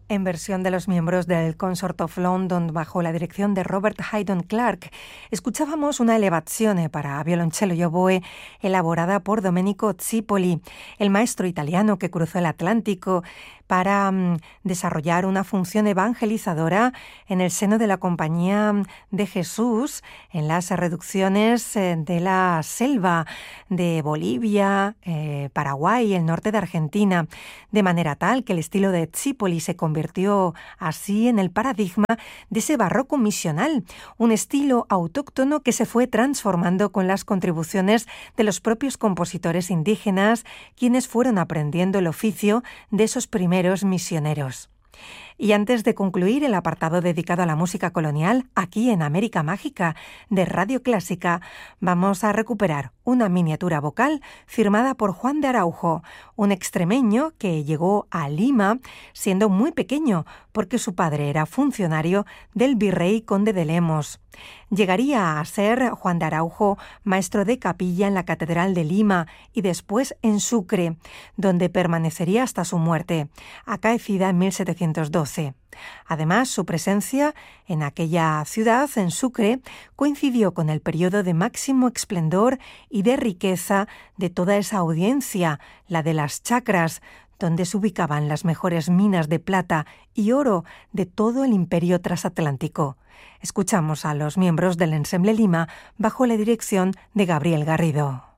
En versión de los miembros del Consort of London bajo la dirección de Robert Haydn Clark, escuchábamos una elevazione para violoncello y oboe elaborada por Domenico Zipoli, el maestro italiano que cruzó el Atlántico para desarrollar una función evangelizadora en el seno de la Compañía de Jesús en las reducciones de la selva de Bolivia, Paraguay y el norte de Argentina, de manera tal que el estilo de Zipoli se convirtió así en el paradigma de ese barroco misional, un estilo autóctono que se fue transformando con las contribuciones de los propios compositores indígenas, quienes fueron aprendiendo el oficio de esos primeros misioneros. Y antes de concluir el apartado dedicado a la música colonial, aquí en América Mágica de Radio Clásica, vamos a recuperar una miniatura vocal firmada por Juan de Araujo, un extremeño que llegó a Lima siendo muy pequeño porque su padre era funcionario del virrey conde de Lemos. Llegaría a ser Juan de Araujo maestro de capilla en la Catedral de Lima y después en Sucre, donde permanecería hasta su muerte, acaecida en 1712. Además, su presencia en aquella ciudad, en Sucre, coincidió con el periodo de máximo esplendor y de riqueza de toda esa audiencia, la de las chacras, donde se ubicaban las mejores minas de plata y oro de todo el imperio transatlántico. Escuchamos a los miembros del Ensemble Lima bajo la dirección de Gabriel Garrido.